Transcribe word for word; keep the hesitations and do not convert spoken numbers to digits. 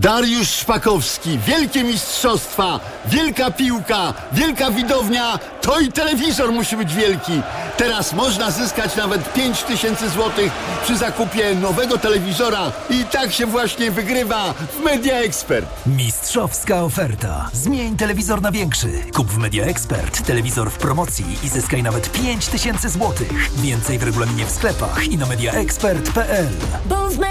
Dariusz Szpakowski, wielkie mistrzostwa, wielka piłka, wielka widownia, to i telewizor musi być wielki. Teraz można zyskać nawet pięć tysięcy złotych przy zakupie nowego telewizora i tak się właśnie wygrywa w Media Expert. Mistrzowska oferta. Zmień telewizor na większy. Kup w Media Expert telewizor w promocji i zyskaj nawet pięć tysięcy złotych. Więcej w regulaminie w sklepach i na media expert kropka p l.